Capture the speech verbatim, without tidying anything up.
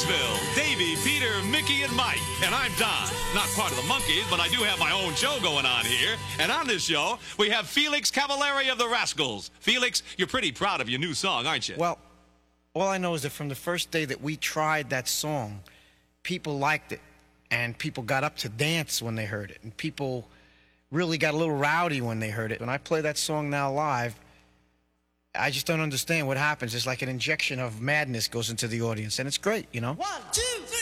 Knoxville, Davey, Peter, Mickey, and Mike. And I'm Don. Not part of the Monkees, but I do have my own show going on here. And on this show, we have Felix Cavallari of the Rascals. Felix, you're pretty proud of your new song, aren't you? Well, all I know is that from the first day that we tried that song, people liked it. And people got up to dance when they heard it. And people really got a little rowdy when they heard it. When I play that song now live, I just don't understand what happens. It's like an injection of madness goes into the audience, and it's great, you know? One, two, three.